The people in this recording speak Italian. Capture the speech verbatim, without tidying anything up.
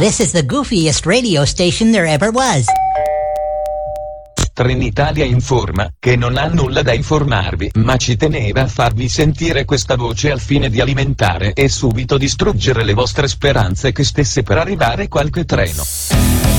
This is the goofiest radio station there ever was. Trenitalia informa, che non ha nulla da informarvi, ma ci teneva a farvi sentire questa voce al fine di alimentare e subito distruggere le vostre speranze che stesse per arrivare qualche treno.